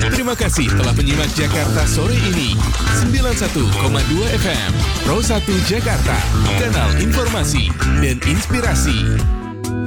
Terima kasih telah menyimak Jakarta sore ini. 91,2 FM, Pro 1 Jakarta, kanal informasi dan inspirasi.